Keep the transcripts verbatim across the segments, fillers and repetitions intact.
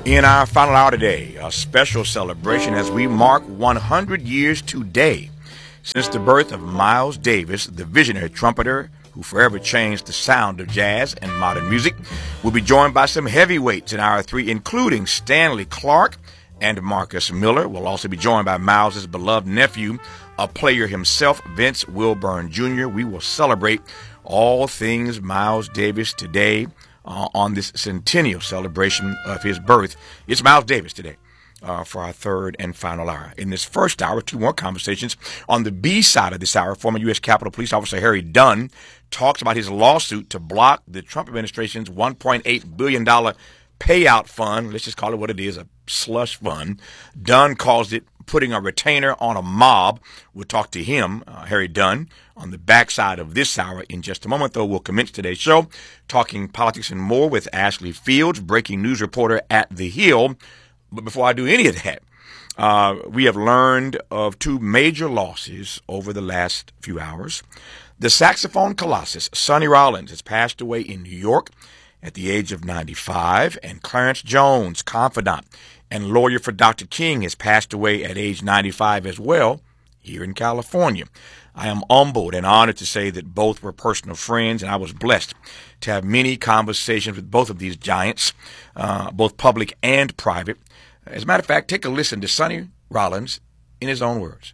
In our final hour today, a special celebration as we mark one hundred years today since the birth of Miles Davis, the visionary trumpeter who forever changed the sound of jazz and modern music. We'll be joined by some heavyweights in hour three, including Stanley Clarke and Marcus Miller. We'll also be joined by Miles's beloved nephew, a player himself, Vince Wilburn Junior We will celebrate all things Miles Davis today uh, on this centennial celebration of his birth. It's Miles Davis today uh, for our third and final hour. In this first hour, two more conversations. On the B side of this hour, former U S Capitol Police Officer Harry Dunn talks about his lawsuit to block the Trump administration's one point eight billion dollars payout fund. Let's just call it what it is, a slush fund. Dunn calls it putting a retainer on a mob. We'll talk to him, uh, Harry Dunn, on the backside of this hour in just a moment, though. We'll commence today's show talking politics and more with Ashley Fields, breaking news reporter at The Hill. But before I do any of that, uh, we have learned of two major losses over the last few hours. The saxophone colossus, Sonny Rollins, has passed away in New York at the age of ninety-five, and Clarence Jones, confidant and lawyer for Doctor King, has passed away at age ninety-five as well here in California. I am humbled and honored to say that both were personal friends, and I was blessed to have many conversations with both of these giants, uh, both public and private. As a matter of fact, take a listen to Sonny Rollins in his own words.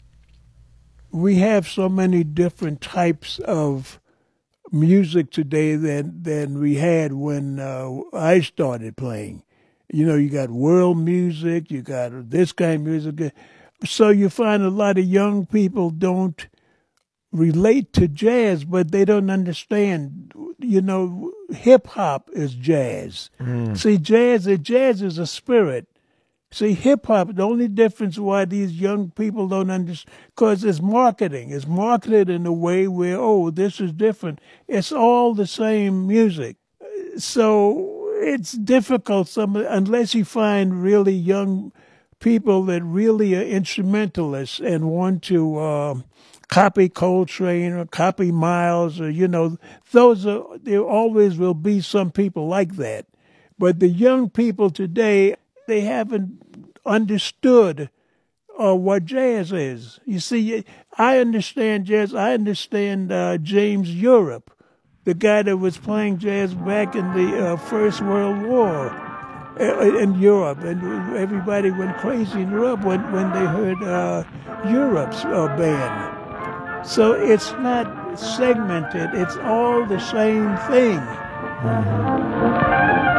We have so many different types of music today than than we had when uh, I started playing. You know, you got world music, you got this kind of music. So you find a lot of young people don't relate to jazz, but they don't understand. You know, hip hop is jazz. Mm. See, jazz, jazz is a spirit. See, hip hop, the only difference why these young people don't understand, because it's marketing. It's marketed in a way where, oh, this is different. It's all the same music. So it's difficult some, unless you find really young people that really are instrumentalists and want to uh, copy Coltrane or copy Miles, or, you know, those are, there always will be some people like that. But the young people today, they haven't understood uh, what jazz is. You see, I understand jazz. I understand uh, James Europe, the guy that was playing jazz back in the uh, First World War uh, in Europe. And everybody went crazy in Europe when, when they heard uh, Europe's uh, band. So it's not segmented. It's all the same thing. Mm-hmm.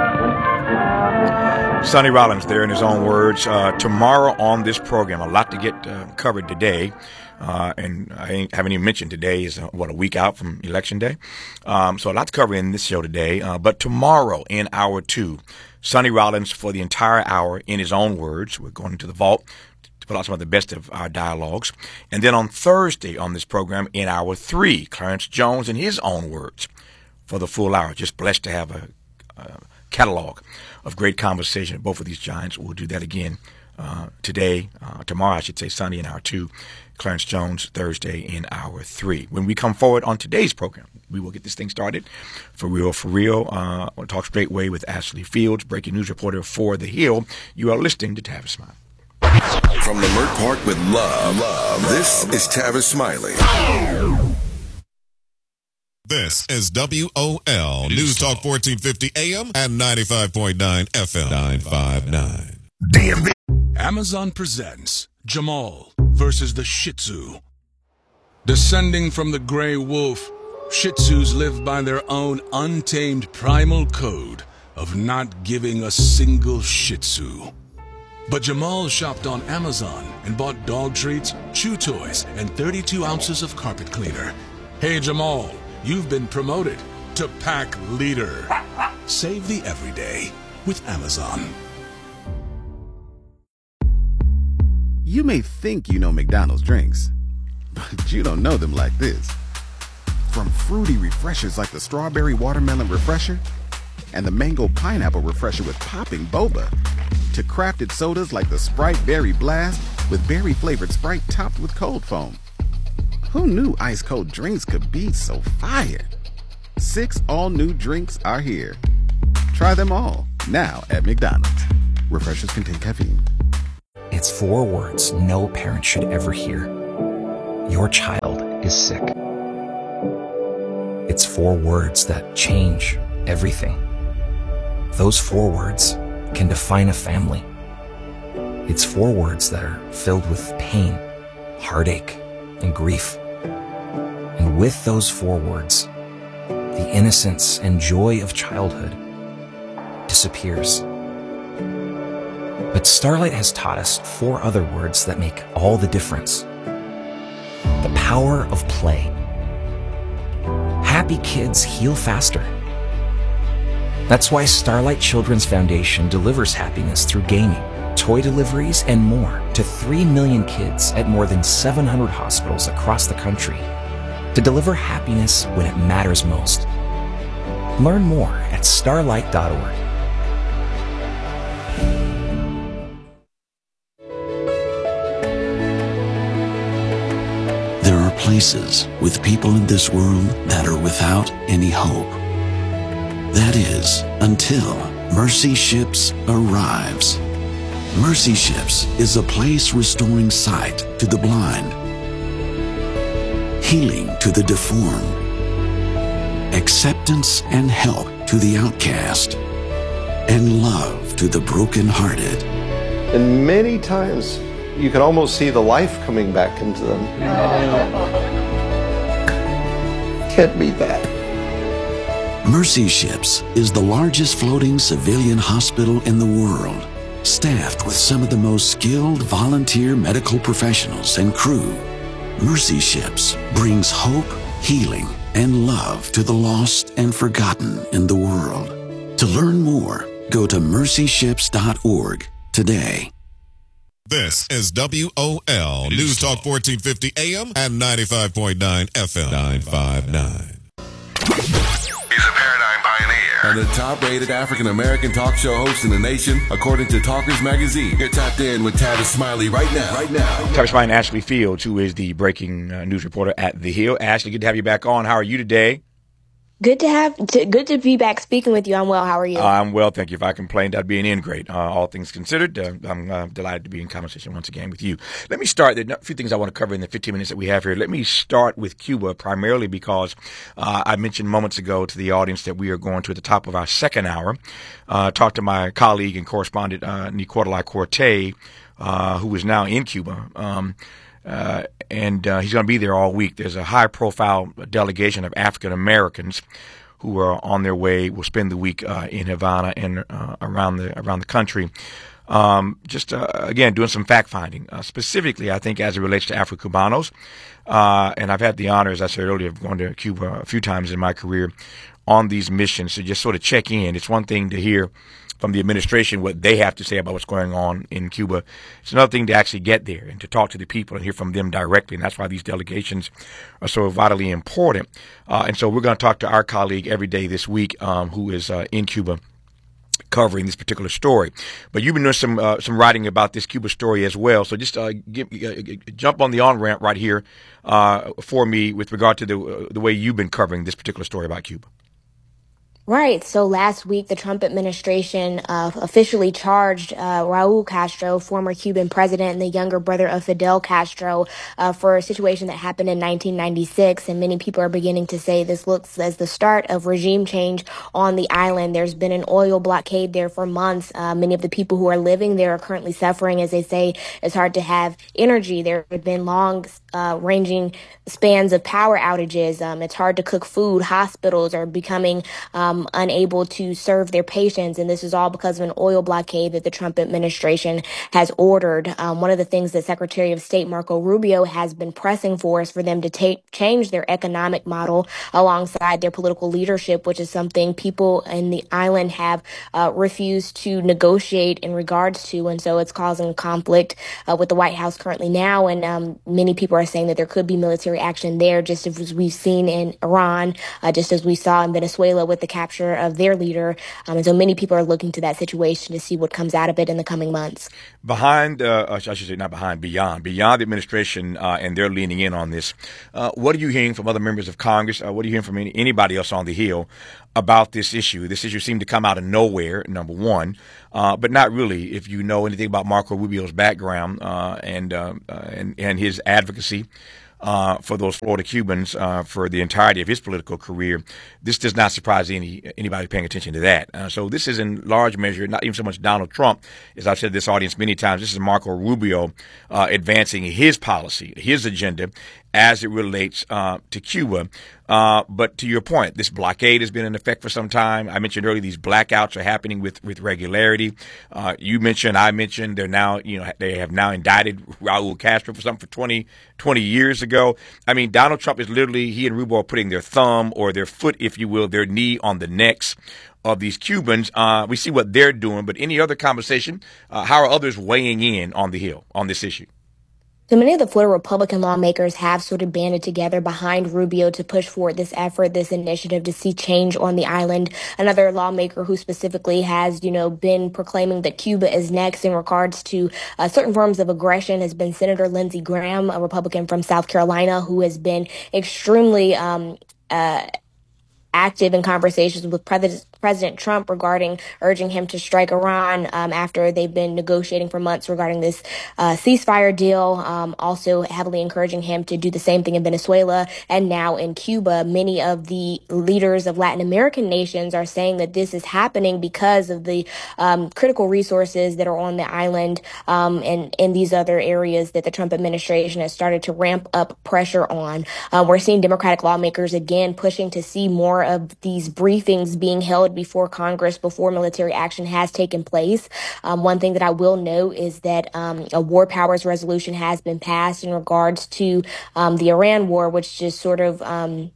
Sonny Rollins there in his own words. Uh, tomorrow on this program, a lot to get uh, covered today. Uh, and I haven't even mentioned today is, uh, what, a week out from Election Day. Um, so a lot to cover in this show today. Uh, but tomorrow in hour two, Sonny Rollins for the entire hour in his own words. We're going into the vault to put out some of the best of our dialogues. And then on Thursday on this program in hour three, Clarence Jones in his own words for the full hour. Just blessed to have a, a catalog of great conversation. Both of these giants. We'll do that again uh, today, uh, tomorrow, I should say, Sunday in hour two, Clarence Jones Thursday in hour three. When we come forward on today's program, we will get this thing started for real, for real. Uh, we'll talk straightway with Ashley Fields, breaking news reporter for The Hill. You are listening to Tavis Smiley. From Leimert Park with love, love, this is Tavis Smiley. This is W O L News, News Talk fourteen fifty A M and ninety-five point nine F M. nine five nine. Damn. Amazon presents Jamal versus the Shih Tzu. Descending from the gray wolf, Shih Tzus live by their own untamed primal code of not giving a single Shih Tzu. But Jamal shopped on Amazon and bought dog treats, chew toys, and thirty-two ounces of carpet cleaner. Hey Jamal, you've been promoted to pack leader. Save the everyday with Amazon. You may think you know McDonald's drinks, but you don't know them like this. From fruity refreshers like the Strawberry Watermelon Refresher and the Mango Pineapple Refresher with popping boba, to crafted sodas like the Sprite Berry Blast with berry-flavored Sprite topped with cold foam. Who knew ice-cold drinks could be so fire? Six all-new drinks are here. Try them all, now at McDonald's. Refreshers contain caffeine. It's four words no parent should ever hear. Your child is sick. It's four words that change everything. Those four words can define a family. It's four words that are filled with pain, heartache, and grief. And with those four words, the innocence and joy of childhood disappears. But Starlight has taught us four other words that make all the difference. The power of play. Happy kids heal faster. That's why Starlight Children's Foundation delivers happiness through gaming, toy deliveries, and more to three million kids at more than seven hundred hospitals across the country to deliver happiness when it matters most. Learn more at starlight dot org. There are places with people in this world that are without any hope. That is, until Mercy Ships arrives. Mercy Ships is a place restoring sight to the blind, healing to the deformed, acceptance and help to the outcast, and love to the brokenhearted. And many times you can almost see the life coming back into them. Can't beat that. Mercy Ships is the largest floating civilian hospital in the world, staffed with some of the most skilled volunteer medical professionals and crew. Mercy Ships brings hope, healing, and love to the lost and forgotten in the world. To learn more, go to mercy ships dot org today. This is W O L News Talk fourteen fifty A M and ninety-five point nine F M. nine five nine. He's a paradigm pioneer and the top-rated African-American talk show host in the nation, according to Talkers Magazine. You're tapped in with Tavis Smiley right now. Right now. Tavis Smiley and Ashley Fields, who is the breaking uh, news reporter at The Hill. Ashley, good to have you back on. How are you today? Good to have, to, good to be back speaking with you. I'm well. How are you? Uh, I'm well, thank you. If I complained, I'd be an end grade. Uh, all things considered, uh, I'm uh, delighted to be in conversation once again with you. Let me start. There are a few things I want to cover in the fifteen minutes that we have here. Let me start with Cuba, primarily because uh, I mentioned moments ago to the audience that we are going to, at the top of our second hour, uh, talk to my colleague and correspondent, uh, Nicola Corte, uh, who is now in Cuba. Um, uh, and uh, he's going to be there all week. There's a high-profile delegation of African Americans who are on their way, will spend the week uh, in Havana and uh, around the around the country. Um, just, uh, again, doing some fact-finding, uh, specifically, I think, as it relates to Afro-Cubanos. Uh, and I've had the honor, as I said earlier, of going to Cuba a few times in my career on these missions to just sort of check in. It's one thing to hear from the administration what they have to say about what's going on in Cuba. It's another thing to actually get there and to talk to the people and hear from them directly. And that's why these delegations are so vitally important. Uh, and so we're going to talk to our colleague every day this week um, who is uh, in Cuba covering this particular story. But you've been doing some uh, some writing about this Cuba story as well. So just uh, give, uh, jump on the on-ramp right here uh, for me with regard to the, uh, the way you've been covering this particular story about Cuba. Right. So last week, the Trump administration uh, officially charged uh, Raul Castro, former Cuban president and the younger brother of Fidel Castro, uh, for a situation that happened in nineteen ninety-six. And many people are beginning to say this looks as the start of regime change on the island. There's been an oil blockade there for months. Uh, many of the people who are living there are currently suffering. As they say, it's hard to have energy. There have been long uh, ranging spans of power outages. Um, it's hard to cook food. Hospitals are becoming um, unable to serve their patients. And this is all because of an oil blockade that the Trump administration has ordered. Um, one of the things that Secretary of State Marco Rubio has been pressing for is for them to take change their economic model alongside their political leadership, which is something people in the island have uh, refused to negotiate in regards to. And so it's causing conflict uh, with the White House currently now. And um, many people are saying that there could be military action there, just as we've seen in Iran, uh, just as we saw in Venezuela with the capture of their leader. Um, and so many people are looking to that situation to see what comes out of it in the coming months. Behind, uh, I should say not behind, beyond, beyond the administration, uh, and they're leaning in on this. Uh, what are you hearing from other members of Congress? Uh, what are you hearing from any, anybody else on the Hill about this issue? This issue seemed to come out of nowhere, number one, uh, but not really. If you know anything about Marco Rubio's background uh, and, uh, uh, and and his advocacy uh, for those Florida Cubans uh, for the entirety of his political career, this does not surprise any anybody paying attention to that. Uh, so this is in large measure not even so much Donald Trump, as I've said to this audience many times. This is Marco Rubio uh, advancing his policy, his agenda, as it relates uh, to Cuba. Uh, but to your point, this blockade has been in effect for some time. I mentioned earlier these blackouts are happening with, with regularity. Uh, you mentioned, I mentioned, they're now, you know, they have now indicted Raul Castro for something for twenty, twenty years ago. I mean, Donald Trump is literally, he and Rubio are putting their thumb or their foot, if you will, their knee on the necks of these Cubans. Uh, we see what they're doing, but any other conversation, uh, how are others weighing in on the Hill on this issue? So many of the Florida Republican lawmakers have sort of banded together behind Rubio to push forward this effort, this initiative to see change on the island. Another lawmaker who specifically has, you know, been proclaiming that Cuba is next in regards to uh, certain forms of aggression has been Senator Lindsey Graham, a Republican from South Carolina, who has been extremely um, uh, active in conversations with President President Trump regarding urging him to strike Iran um, after they've been negotiating for months regarding this uh, ceasefire deal. Um, also heavily encouraging him to do the same thing in Venezuela and now in Cuba. Many of the leaders of Latin American nations are saying that this is happening because of the um, critical resources that are on the island um, and in these other areas that the Trump administration has started to ramp up pressure on. Uh, we're seeing Democratic lawmakers again pushing to see more of these briefings being held before Congress, before military action has taken place. Um, one thing that I will note is that um, a war powers resolution has been passed in regards to um, the Iran war, which just sort of um,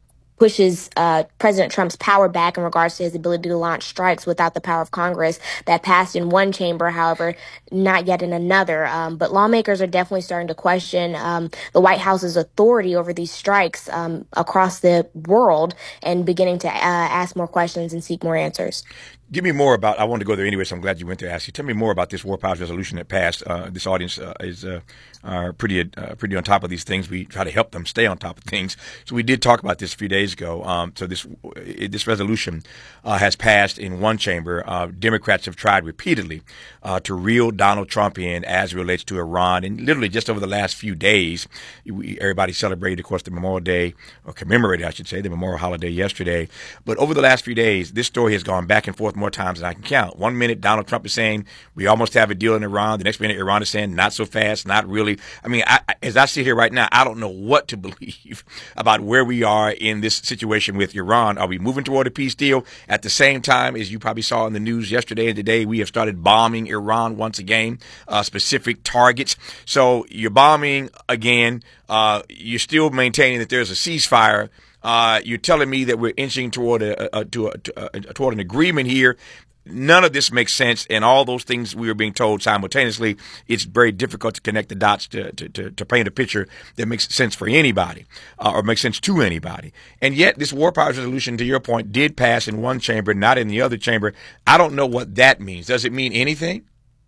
pushes uh, President Trump's power back in regards to his ability to launch strikes without the power of Congress. That passed in one chamber, however, not yet in another. Um, but lawmakers are definitely starting to question um, the White House's authority over these strikes um, across the world and beginning to uh, ask more questions and seek more answers. Give me more about, I wanted to go there anyway, so I'm glad you went there, ask you. Tell me more about this war powers resolution that passed. Uh, this audience uh, is uh, are pretty uh, pretty on top of these things. We try to help them stay on top of things. So we did talk about this a few days ago. Um, so this this resolution uh, has passed in one chamber. Uh, Democrats have tried repeatedly uh, to reel Donald Trump in as it relates to Iran. And literally just over the last few days, we, everybody celebrated, of course, the Memorial Day, or commemorated, I should say, the Memorial Holiday yesterday. But over the last few days, this story has gone back and forth more times than I can count. One minute, Donald Trump is saying, we almost have a deal in Iran. The next minute, Iran is saying, not so fast, not really. I mean, I, as I sit here right now, I don't know what to believe about where we are in this situation with Iran. Are we moving toward a peace deal? At the same time, as you probably saw in the news yesterday and today, we have started bombing Iran once again, uh, specific targets. So you're bombing again. Uh, you're still maintaining that there's a ceasefire. Uh, you're telling me that we're inching toward a, a, to a, to a, toward an agreement here. None of this makes sense, and all those things we are being told simultaneously, it's very difficult to connect the dots to, to, to, to paint a picture that makes sense for anybody uh, or makes sense to anybody. And yet this war powers resolution, to your point, did pass in one chamber, not in the other chamber. I don't know what that means. Does it mean anything?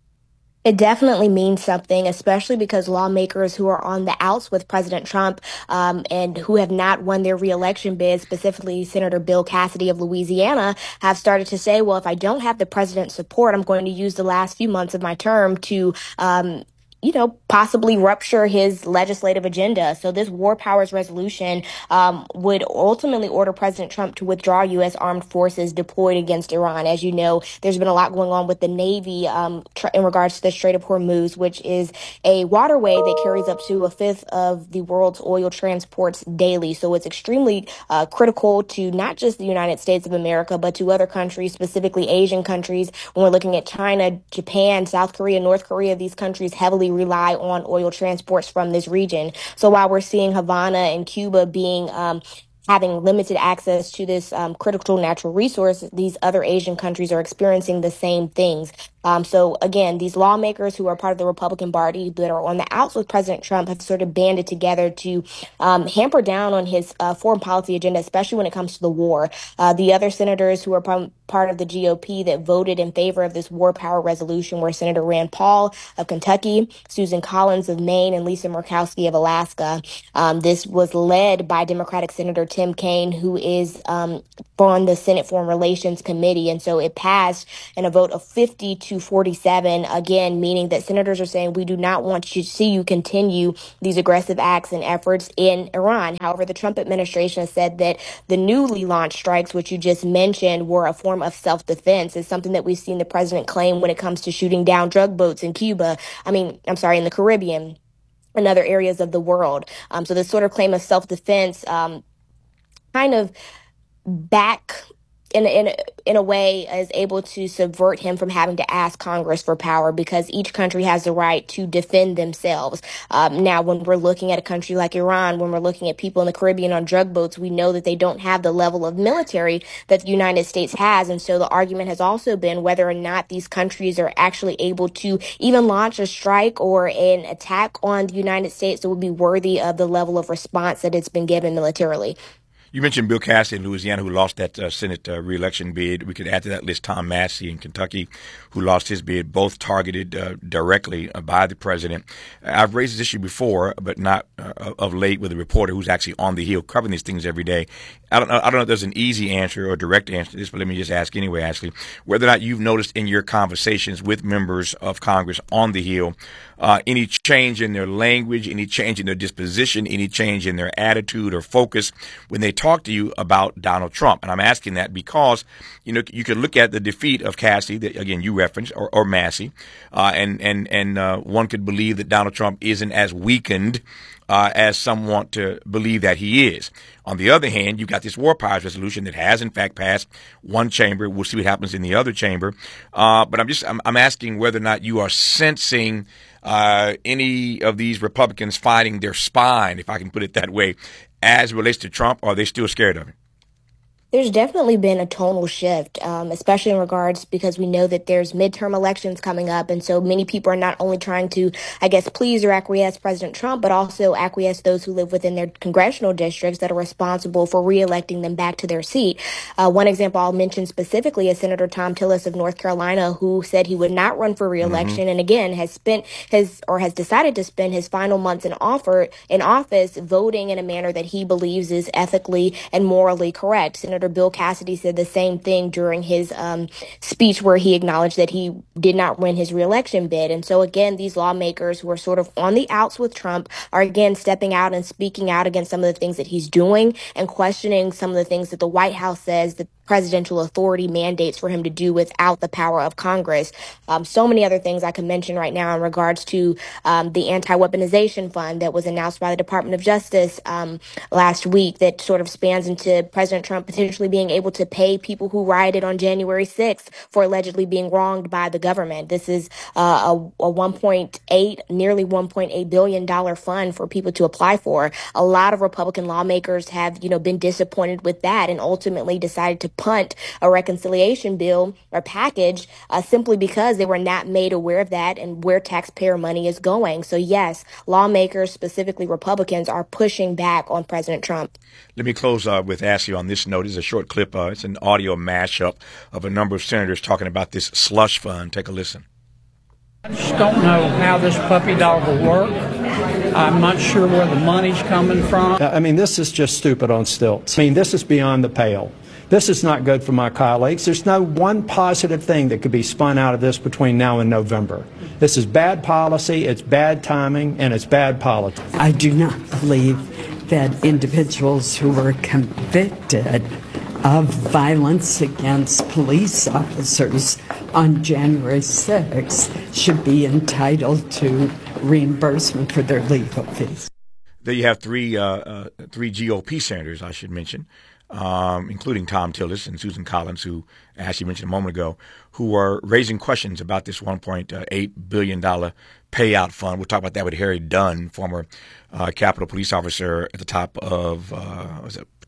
It definitely means something, especially because lawmakers who are on the outs with President Trump um, and who have not won their reelection bid, specifically Senator Bill Cassidy of Louisiana, have started to say, well, if I don't have the president's support, I'm going to use the last few months of my term to um, you know, possibly rupture his legislative agenda. So this war powers resolution um, would ultimately order President Trump to withdraw U S armed forces deployed against Iran. As you know, there's been a lot going on with the Navy um, tr- in regards to the Strait of Hormuz, which is a waterway that carries up to a fifth of the world's oil transports daily. So it's extremely uh, critical to not just the United States of America, but to other countries, specifically Asian countries. When we're looking at China, Japan, South Korea, North Korea, these countries heavily rely on oil transports from this region. So while we're seeing Havana and Cuba being um, having limited access to this um, critical natural resource, these other Asian countries are experiencing the same things. Um, so again, these lawmakers who are part of the Republican Party that are on the outs with President Trump have sort of banded together to um, hamper down on his uh, foreign policy agenda, especially when it comes to the war. Uh, the other senators who are p- part of the G O P that voted in favor of this war power resolution were Senator Rand Paul of Kentucky, Susan Collins of Maine, and Lisa Murkowski of Alaska. Um, this was led by Democratic Senator Tim Kaine, who is um, on the Senate Foreign Relations Committee. And so it passed in a vote of fifty to forty-seven, again, meaning that senators are saying we do not want to see you continue these aggressive acts and efforts in Iran. However, the Trump administration has said that the newly launched strikes, which you just mentioned, were a form of self-defense. It's something that we've seen the president claim when it comes to shooting down drug boats in Cuba. I mean, I'm sorry, in the Caribbean and other areas of the world. Um, so this sort of claim of self-defense um, kind of back in in in a way is able to subvert him from having to ask Congress for power, because each country has the right to defend themselves. Um, now, when we're looking at a country like Iran, when we're looking at people in the Caribbean on drug boats, we know that they don't have the level of military that the United States has. And so the argument has also been whether or not these countries are actually able to even launch a strike or an attack on the United States that would be worthy of the level of response that it's been given militarily. You mentioned Bill Cassidy in Louisiana, who lost that uh, Senate uh, reelection bid. We could add to that list Tom Massie in Kentucky, who lost his bid, both targeted uh, directly uh, by the president. I've raised this issue before, but not uh, of late, with a reporter who's actually on the Hill covering these things every day. I don't know, I don't know if there's an easy answer or a direct answer to this, but let me just ask anyway, Ashley, whether or not you've noticed in your conversations with members of Congress on the Hill uh, any change in their language, any change in their disposition, any change in their attitude or focus when they talk to you about Donald Trump. And I'm asking that because, you know, you could look at the defeat of Cassie, that, again, you referenced, or, or Massie, uh, and, and, and uh, one could believe that Donald Trump isn't as weakened Uh, as some want to believe that he is. On the other hand, you've got this war powers resolution that has, in fact, passed one chamber. We'll see what happens in the other chamber. Uh, but I'm just I'm, I'm asking whether or not you are sensing uh, any of these Republicans finding their spine, if I can put it that way, as it relates to Trump, or are they still scared of him? There's definitely been a tonal shift, um, especially in regards because we know that there's midterm elections coming up. And so many people are not only trying to, I guess, please or acquiesce President Trump, but also acquiesce those who live within their congressional districts that are responsible for reelecting them back to their seat. Uh, one example I'll mention specifically is Senator Thom Tillis of North Carolina, who said he would not run for reelection, mm-hmm. and again has spent his or has decided to spend his final months in offer in office voting in a manner that he believes is ethically and morally correct. Senator Bill Cassidy said the same thing during his um, speech, where he acknowledged that he did not win his reelection bid. And so, again, these lawmakers who are sort of on the outs with Trump are, again, stepping out and speaking out against some of the things that he's doing and questioning some of the things that the White House says that presidential authority mandates for him to do without the power of Congress. Um, so many other things I can mention right now in regards to um, the anti-weaponization fund that was announced by the Department of Justice um, last week that sort of spans into President Trump potentially being able to pay people who rioted on January sixth for allegedly being wronged by the government. This is uh, a, a one point eight, nearly one point eight billion dollars fund for people to apply for. A lot of Republican lawmakers have, you know, been disappointed with that and ultimately decided to punt a reconciliation bill or package uh, simply because they were not made aware of that and where taxpayer money is going. So, yes, lawmakers, specifically Republicans, are pushing back on President Trump. Let me close uh, with Ashley on this note. It's a short clip. Uh, it's an audio mashup of a number of senators talking about this slush fund. Take a listen. I just don't know how this puppy dog will work. I'm not sure where the money's coming from. I mean, this is just stupid on stilts. I mean, this is beyond the pale. This is not good for my colleagues. There's no one positive thing that could be spun out of this between now and November. This is bad policy, it's bad timing, and it's bad politics. I do not believe that individuals who were convicted of violence against police officers on January sixth should be entitled to reimbursement for their legal fees. There you have three, uh, uh, three G O P senators, I should mention. Um, including Thom Tillis and Susan Collins, who Ashley mentioned a moment ago, who are raising questions about this one point eight billion dollars payout fund. We'll talk about that with Harry Dunn, former uh, Capitol Police officer at the top of uh, was it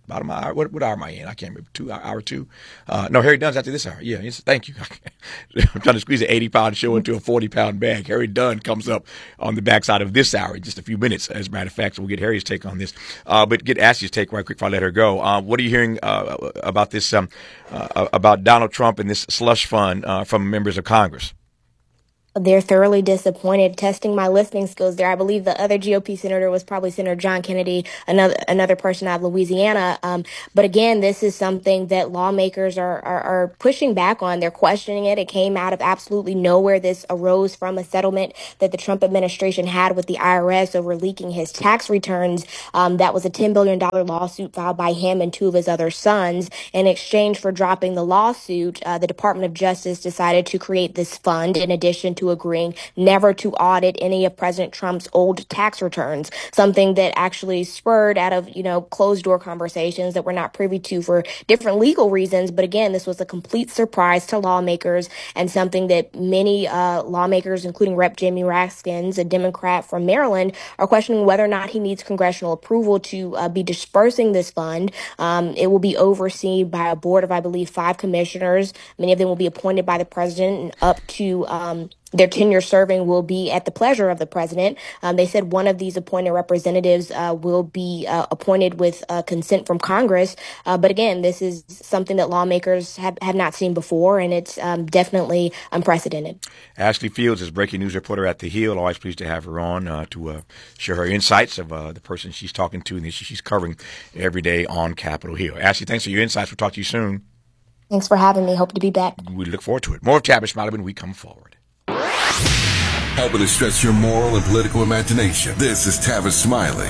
Bottom hour. What, what hour am I in? I can't remember. Two hour, hour two. Uh, no, Harry Dunn's after this hour. Yeah, it's, thank you. I'm trying to squeeze an eighty pound show into a forty pound bag. Harry Dunn comes up on the backside of this hour in just a few minutes, as a matter of fact. So we'll get Harry's take on this. Uh, but get Ashley's take right quick before I let her go. Uh, what are you hearing uh, about this, um, uh, about Donald Trump and this slush fund uh, from members of Congress? They're thoroughly disappointed. Testing my listening skills there, I believe the other G O P senator was probably Senator John Kennedy, another another person out of Louisiana. Um, but again, this is something that lawmakers are, are are pushing back on. They're questioning it. It came out of absolutely nowhere. This arose from a settlement that the Trump administration had with the I R S over leaking his tax returns. Um, that was a ten billion dollars lawsuit filed by him and two of his other sons. In exchange for dropping the lawsuit, uh, the Department of Justice decided to create this fund in addition to agreeing never to audit any of President Trump's old tax returns, something that actually spurred out of, you know, closed door conversations that we're not privy to for different legal reasons. But again, this was a complete surprise to lawmakers and something that many uh, lawmakers, including Representative Jamie Raskins, a Democrat from Maryland, are questioning whether or not he needs congressional approval to uh, be dispersing this fund. Um, it will be overseen by a board of, I believe, five commissioners. Many of them will be appointed by the president, and up to um, their tenure serving will be at the pleasure of the president. Um, they said one of these appointed representatives uh, will be uh, appointed with uh, consent from Congress. Uh, but again, this is something that lawmakers have, have not seen before, and it's um, definitely unprecedented. Ashley Fields is breaking news reporter at The Hill. Always pleased to have her on uh, to uh, share her insights of uh, the person she's talking to and the issue she's covering every day on Capitol Hill. Ashley, thanks for your insights. We'll talk to you soon. Thanks for having me. Hope to be back. We look forward to it. More of Tavis Smiley when we come forward. Helping to stretch your moral and political imagination. This is Tavis Smiley.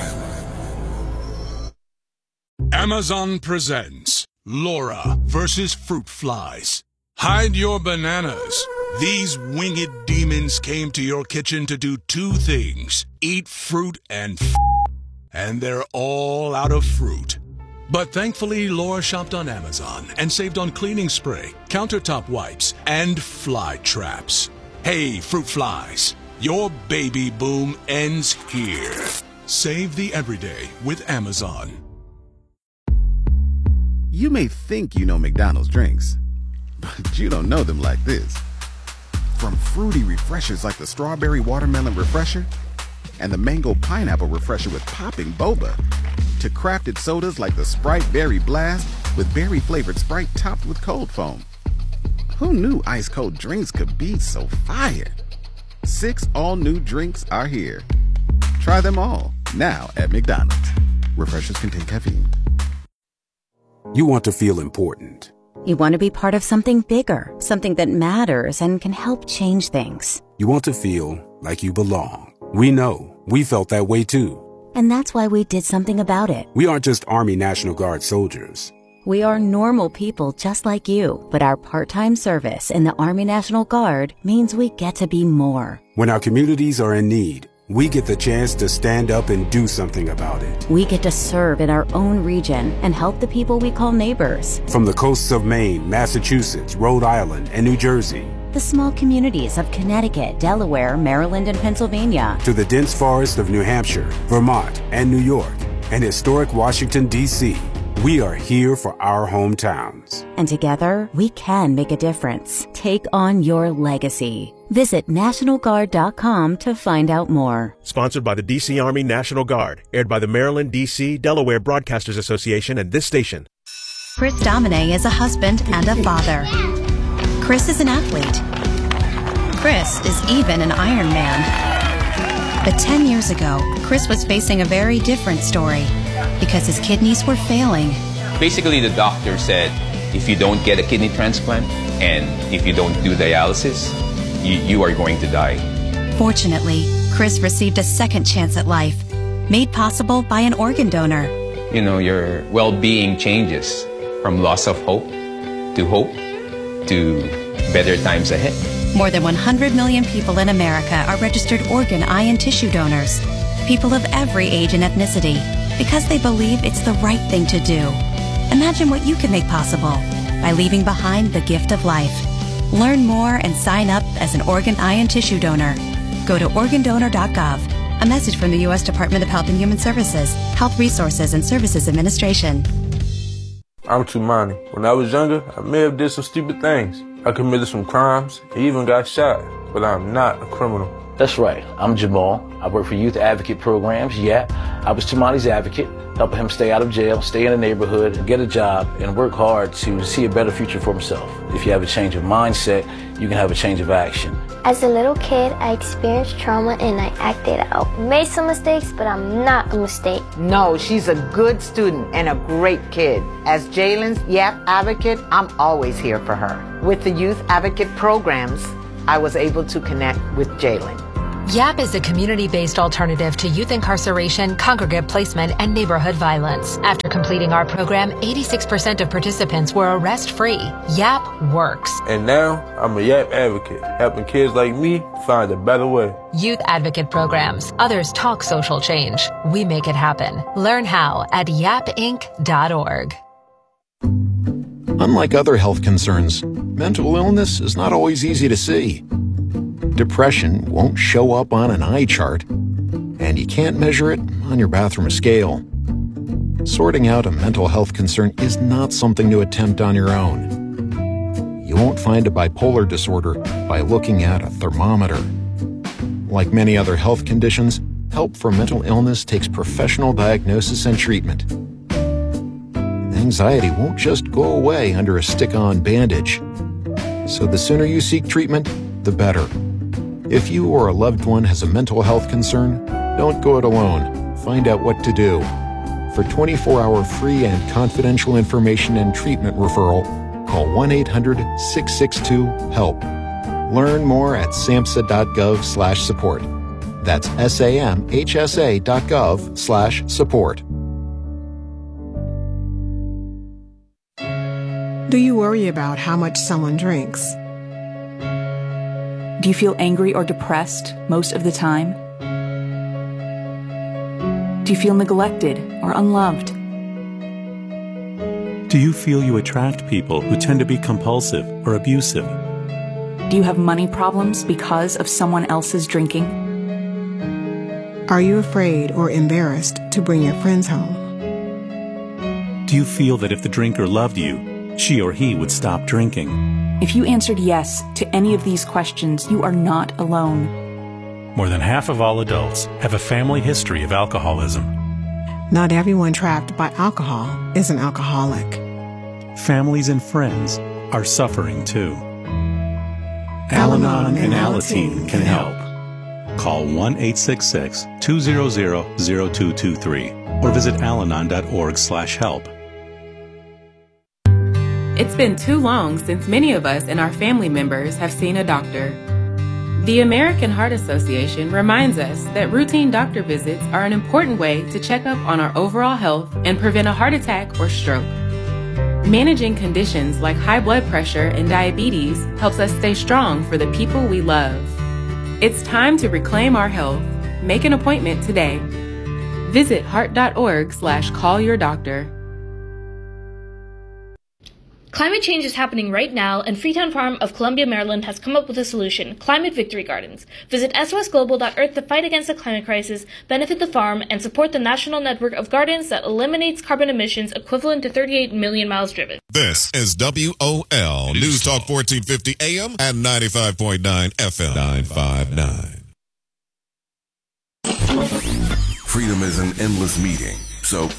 Amazon presents Laura versus Fruit Flies. Hide your bananas. These winged demons came to your kitchen to do two things: eat fruit and f***, and they're all out of fruit. But thankfully, Laura shopped on Amazon and saved on cleaning spray, countertop wipes, and fly traps. Hey, fruit flies, your baby boom ends here. Save the everyday with Amazon. You may think you know McDonald's drinks, but you don't know them like this. From fruity refreshers like the Strawberry Watermelon Refresher and the Mango Pineapple Refresher with popping boba, to crafted sodas like the Sprite Berry Blast with berry-flavored Sprite topped with cold foam. Who knew ice-cold drinks could be so fire? Six all-new drinks are here. Try them all, now at McDonald's. Refreshers contain caffeine. You want to feel important. You want to be part of something bigger, something that matters and can help change things. You want to feel like you belong. We know. We felt that way too. And that's why we did something about it. We aren't just Army National Guard soldiers. We are normal people just like you, but our part-time service in the Army National Guard means we get to be more. When our communities are in need, we get the chance to stand up and do something about it. We get to serve in our own region and help the people we call neighbors. From the coasts of Maine, Massachusetts, Rhode Island, and New Jersey. The small communities of Connecticut, Delaware, Maryland, and Pennsylvania. To the dense forest of New Hampshire, Vermont, and New York, and historic Washington, D C We are here for our hometowns. And together, we can make a difference. Take on your legacy. Visit National Guard dot com to find out more. Sponsored by the D C Army National Guard. Aired by the Maryland, D C, Delaware Broadcasters Association and this station. Chris Domine is a husband and a father. Chris is an athlete. Chris is even an Iron Man. But ten years ago, Chris was facing a very different story because his kidneys were failing. Basically, the doctor said, if you don't get a kidney transplant and if you don't do dialysis, you, you are going to die. Fortunately, Chris received a second chance at life, made possible by an organ donor. You know, your well-being changes from loss of hope to hope to better times ahead. More than one hundred million people in America are registered organ, eye, and tissue donors. People of every age and ethnicity, because they believe it's the right thing to do. Imagine what you can make possible by leaving behind the gift of life. Learn more and sign up as an organ, eye, and tissue donor. Go to organ donor dot gov. A message from the U S Department of Health and Human Services, Health Resources and Services Administration. I'm Tumani. When I was younger, I may have did some stupid things. I committed some crimes, even got shot, but I'm not a criminal. That's right. I'm Jamal. I work for Youth Advocate Programs. Yeah, I was Tumani's advocate, helping him stay out of jail, stay in the neighborhood, get a job, and work hard to see a better future for himself. If you have a change of mindset, you can have a change of action. As a little kid, I experienced trauma and I acted out. Made some mistakes, but I'm not a mistake. No, she's a good student and a great kid. As Jalen's Y A P advocate, I'm always here for her. With the Youth Advocate Programs, I was able to connect with Jalen. Y A P is a community-based alternative to youth incarceration, congregate placement, and neighborhood violence. After completing our program, eighty-six percent of participants were arrest-free. Y A P works. And now, I'm a Y A P advocate, helping kids like me find a better way. Youth Advocate Programs. Others talk social change. We make it happen. Learn how at yap inc dot org. Unlike other health concerns, mental illness is not always easy to see. Depression won't show up on an eye chart, and you can't measure it on your bathroom scale. Sorting out a mental health concern is not something to attempt on your own. You won't find a bipolar disorder by looking at a thermometer. Like many other health conditions, help for mental illness takes professional diagnosis and treatment. Anxiety won't just go away under a stick-on bandage. So the sooner you seek treatment, the better. If you or a loved one has a mental health concern, don't go it alone. Find out what to do. For twenty-four hour free and confidential information and treatment referral, call one eight hundred six six two HELP. Learn more at samhsa.gov slash support. That's S-A-M-H-S-A dot gov slash support. Do you worry about how much someone drinks? Do you feel angry or depressed most of the time? Do you feel neglected or unloved? Do you feel you attract people who tend to be compulsive or abusive? Do you have money problems because of someone else's drinking? Are you afraid or embarrassed to bring your friends home? Do you feel that if the drinker loved you, she or he would stop drinking? If you answered yes to any of these questions, you are not alone. More than half of all adults have a family history of alcoholism. Not everyone trapped by alcohol is an alcoholic. Families and friends are suffering too. Al-Anon and Alateen can help. Call one eight six six, two zero zero, zero two two three or visit alanon dot org slash help. It's been too long since many of us and our family members have seen a doctor. The American Heart Association reminds us that routine doctor visits are an important way to check up on our overall health and prevent a heart attack or stroke. Managing conditions like high blood pressure and diabetes helps us stay strong for the people we love. It's time to reclaim our health. Make an appointment today. Visit heart dot org slash call your doctor. Climate change is happening right now, and Freetown Farm of Columbia, Maryland has come up with a solution, Climate Victory Gardens. Visit S O S global dot org to fight against the climate crisis, benefit the farm, and support the national network of gardens that eliminates carbon emissions equivalent to thirty-eight million miles driven. This is W O L News Talk fourteen fifty A M and ninety-five point nine F M. nine five nine. Freedom is an endless meeting, so